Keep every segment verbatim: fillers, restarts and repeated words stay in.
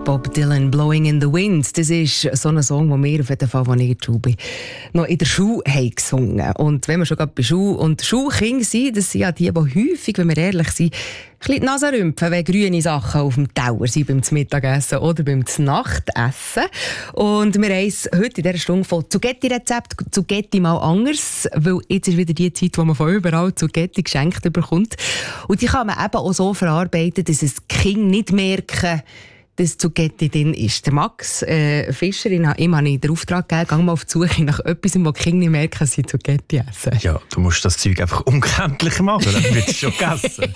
Bob Dylan, «Blowing in the Wind». Das ist so ein Song, den wir auf jeden Fall, als ich in der Schule bin, noch in der Schule haben gesungen. Und wenn wir schon gerade bei Schule und Schulkinder sind, das sind ja die, die häufig, wenn wir ehrlich sind, ein bisschen die Nase rümpfen, wenn grüne Sachen auf dem Teller sind beim Mittagessen oder beim Nachtessen. Und wir haben es heute in dieser Stunde von Zugetti-Rezept, Zugetti mal anders, weil jetzt ist wieder die Zeit, wo man von überall Zugetti geschenkt bekommt. Und die kann man eben auch so verarbeiten, dass es die Kinder nicht merken, dass Zugetti drin ist. Der Max äh, Fischer, ihm habe ich den Auftrag gegeben, geh mal auf die Suche nach etwas, wo die Kinder nicht merken, dass sie Zugetti essen. Ja, du musst das Zeug einfach unkenntlich machen, dann wird es schon gegessen.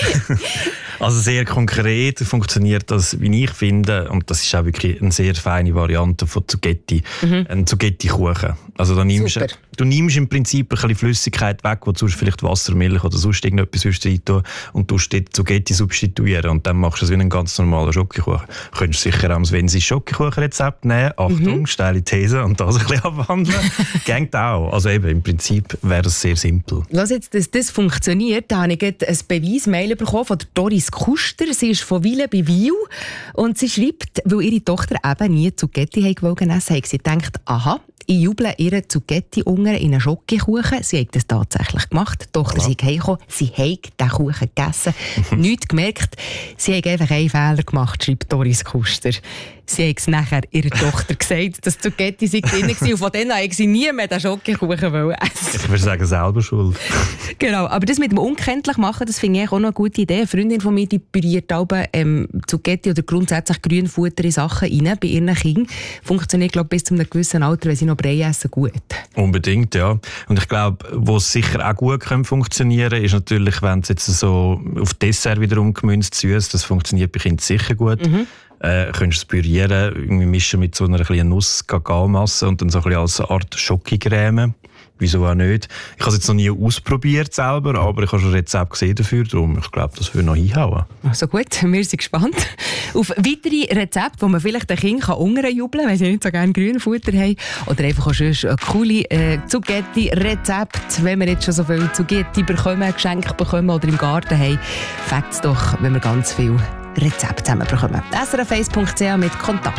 Also sehr konkret funktioniert das, wie ich finde, und das ist auch wirklich eine sehr feine Variante von Zugetti, mhm. ein Zugetti-Kuchen. Also da nimmst, du nimmst im Prinzip ein bisschen Flüssigkeit weg, wo du sonst vielleicht Wasser, Milch oder sonst irgendetwas rein tun und du dort Zugetti substituieren und dann machst du es wie einen ganz normalen Schokokuchen. Du könntest sicher auch, wenn sie Schokokuchenrezept nehmen, Achtung, mhm. steile These, und das ein bisschen abwandeln, geht auch. Also eben, im Prinzip wäre das sehr simpel. Lass jetzt, dass das funktioniert, da habe ich ein Beweismail bekommen von der Doris Kuster. Sie ist von Wille bei Wiel und sie schreibt, weil ihre Tochter eben nie Zugetti essen wollte, hat sie gedacht, aha, ich juble ihre Zugetti unter in einen Schokokuchen. Sie hat das tatsächlich gemacht. Die Tochter ist heimgekommen, sie hat den Kuchen gegessen, nichts gemerkt. Sie hat einfach einen Fehler gemacht, schreibt Doris Kuster. Sie hat es nachher ihrer Tochter gesagt, dass Zugetti drin war. Und von denen hat sie nie mehr den Schokokuchen essen. Ich würde sagen, selber schuld. Genau, aber das mit dem unkenntlich machen, das finde ich auch noch eine gute Idee. Eine Freundin von mir, die püriert auch ähm, Zugetti oder grundsätzlich Grünfutter in Sachen rein bei ihren Kindern. Funktioniert, glaube ich, bis zu einem gewissen Alter, wenn sie noch Brei essen, gut. Unbedingt, ja. Und ich glaube, wo es sicher auch gut funktionieren kann, ist natürlich, wenn es jetzt so auf Dessert wiederum gemünzt süß, das funktioniert bei Kindern sicher gut. Mhm. Äh, könntest du es pürieren, irgendwie mischen mit so einer kleinen Nuss-Kakaomasse und dann so ein bisschen als eine Art Schokocreme. Wieso auch nicht? Ich habe es jetzt noch nie ausprobiert selber, aber ich habe schon ein Rezept gesehen dafür, darum ich glaube, das würde noch hinhauen. Also gut, wir sind gespannt auf weitere Rezepte, die man vielleicht den Kindern unterjubeln kann, wenn sie nicht so gerne Grünfutter haben. Oder einfach auch schon ein coole äh, Zugetti-Rezept, wenn wir jetzt schon so viel Zugetti bekommen, Geschenke bekommen oder im Garten haben. Fängt es doch, wenn wir ganz viel Rezepte zusammen bekommen. s r f eins punkt c h mit Kontakt.